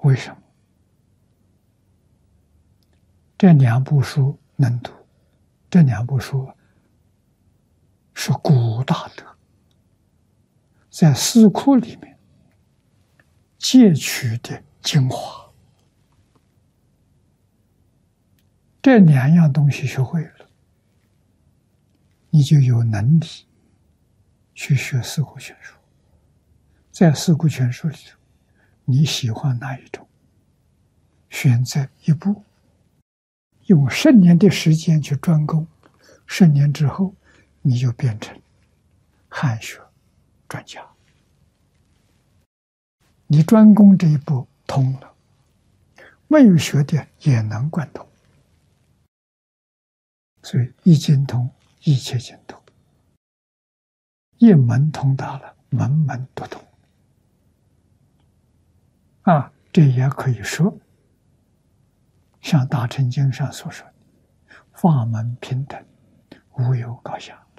为什么？这两部书能读，这两部书是古大德在四库里面截取的精华。这两样东西学会了，你就有能力去学四库全书。在四库全书里头，你喜欢哪一种，选择一部，用10年的时间去专攻，10年之后，你就变成汉学专家。你专攻这一部通了，没有学的也能贯通。所以一经通，一切经通，一门通达了，门门都通。这也可以说，像《大乘经》上所说的，法门平等，无有高下。